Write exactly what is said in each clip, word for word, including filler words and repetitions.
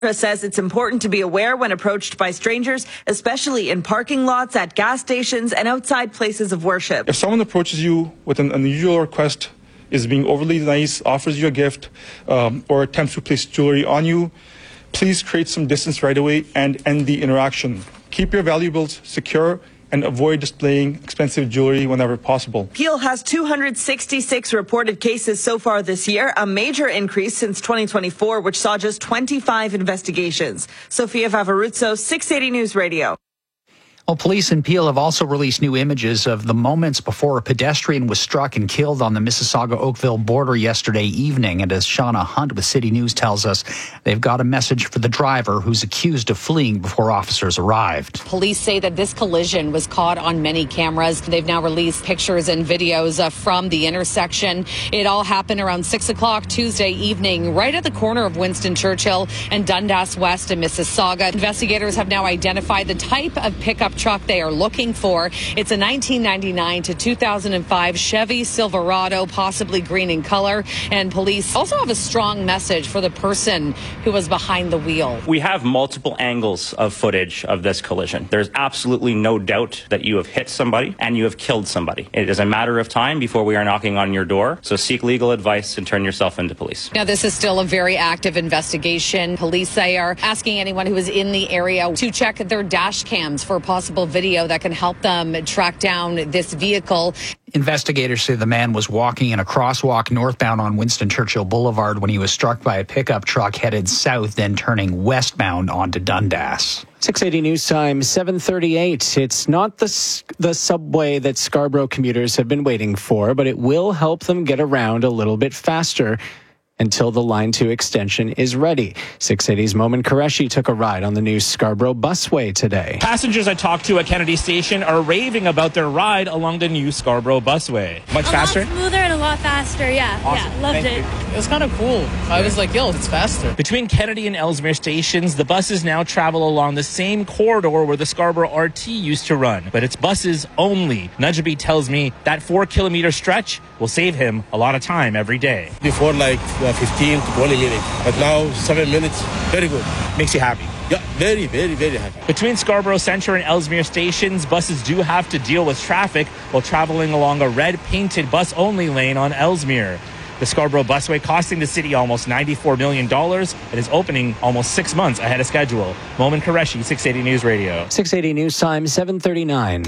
says it's important to be aware when approached by strangers, especially in parking lots, at gas stations, and outside places of worship. If someone approaches you with an unusual request, is being overly nice, offers you a gift, um, or attempts to place jewelry on you, please create some distance right away and end the interaction. Keep your valuables secure and avoid displaying expensive jewelry whenever possible. Peel has two hundred sixty-six reported cases so far this year, a major increase since twenty twenty-four, which saw just twenty-five investigations. Sophia Vavaruzzo, six eighty News Radio. Well, police in Peel have also released new images of the moments before a pedestrian was struck and killed on the Mississauga-Oakville border yesterday evening. And as Shauna Hunt with City News tells us, they've got a message for the driver who's accused of fleeing before officers arrived. Police say that this collision was caught on many cameras. They've now released pictures and videos uh, from the intersection. It all happened around six o'clock Tuesday evening, right at the corner of Winston Churchill and Dundas West in Mississauga. Investigators have now identified the type of pickup truck they are looking for. It's a nineteen ninety-nine to two thousand five Chevy Silverado, possibly green in color. And police also have a strong message for the person who was behind the wheel. We have multiple angles of footage of this collision. There's absolutely no doubt that you have hit somebody and you have killed somebody. It is a matter of time before we are knocking on your door. So seek legal advice and turn yourself into police. Now, this is still a very active investigation. Police say are asking anyone who is in the area to check their dash cams for possible video that can help them track down this vehicle. Investigators say the man was walking in a crosswalk northbound on Winston Churchill Boulevard when he was struck by a pickup truck headed south, then turning westbound onto Dundas. six eighty News Time, seven thirty-eight. It's not the, the subway that Scarborough commuters have been waiting for, but it will help them get around a little bit faster until the Line two extension is ready. six eighty's Momin Qureshi took a ride on the new Scarborough busway today. Passengers I talked to at Kennedy Station are raving about their ride along the new Scarborough busway. Much a faster? A lot smoother and a lot faster, yeah. Awesome. Yeah, loved Thank it. you. It was kind of cool. I was like, yo, it's faster. Between Kennedy and Ellesmere stations, the buses now travel along the same corridor where the Scarborough R T used to run. But it's buses only. Najabi tells me that four kilometer stretch will save him a lot of time every day. Before, like uh, fifteen to twenty minutes, but now seven minutes, very good. Makes you happy? Yeah, very, very, very happy. Between Scarborough Centre and Ellesmere stations, buses do have to deal with traffic while traveling along a red painted bus-only lane on Ellesmere. The Scarborough busway costing the city almost ninety-four million dollars. It is opening almost six months ahead of schedule. Momin Qureshi, six eighty News Radio. six eighty News Time, seven thirty-nine.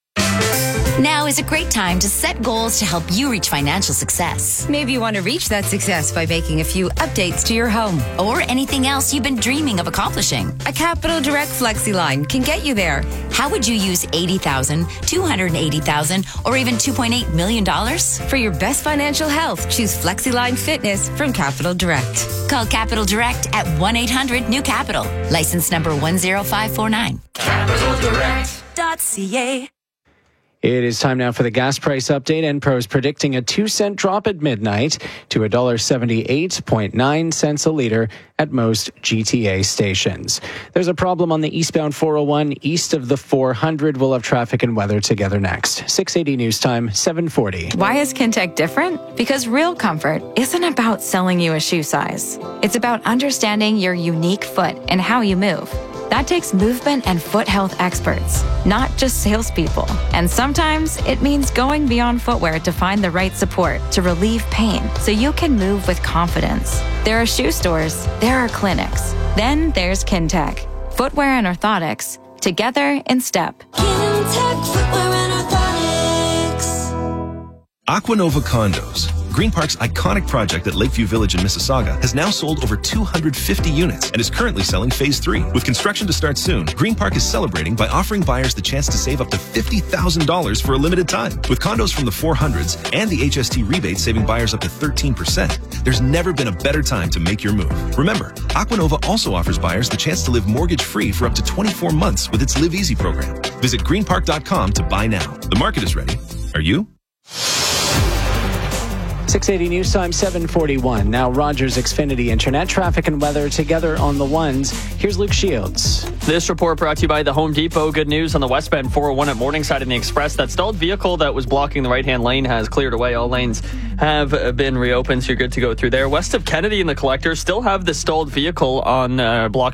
Now is a great time to set goals to help you reach financial success. Maybe you want to reach that success by making a few updates to your home. Or anything else you've been dreaming of accomplishing. A Capital Direct FlexiLine can get you there. How would you use eighty thousand dollars, two hundred eighty thousand dollars, or even two point eight million dollars? For your best financial health, choose FlexiLine Fitness from Capital Direct. Call Capital Direct at one eight hundred new capital. License number one zero five four nine. capital direct dot c a. It is time now for the gas price update. Enpro is predicting a two cent drop at midnight to one dollar seventy-eight point nine cents a litre at most G T A stations. There's a problem on the eastbound four oh one east of the four hundred. We'll have traffic and weather together next. six eighty News Time, seven forty. Why is Kintec different? Because real comfort isn't about selling you a shoe size. It's about understanding your unique foot and how you move. That takes movement and foot health experts, not just salespeople. And sometimes it means going beyond footwear to find the right support to relieve pain so you can move with confidence. There are shoe stores, there are clinics. Then there's Kintec, footwear and orthotics, together in step. Kintec Footwear and Orthotics. Aquanova Condos, Green Park's iconic project at Lakeview Village in Mississauga, has now sold over two hundred fifty units and is currently selling phase three. With construction to start soon, Green Park is celebrating by offering buyers the chance to save up to fifty thousand dollars for a limited time. With condos from the four hundreds and the H S T rebate saving buyers up to thirteen percent, there's never been a better time to make your move. Remember, Aquanova also offers buyers the chance to live mortgage-free for up to twenty-four months with its Live Easy program. Visit green park dot com to buy now. The market is ready. Are you? six eighty News Time, seven forty-one. Now Rogers Xfinity Internet, traffic and weather together on the ones. Here's Luke Shields. This report brought to you by the Home Depot. Good news on the westbound four oh one at Morningside in the Express. That stalled vehicle that was blocking the right-hand lane has cleared away. All lanes have been reopened, so you're good to go through there. West of Kennedy and the Collector still have the stalled vehicle on uh, block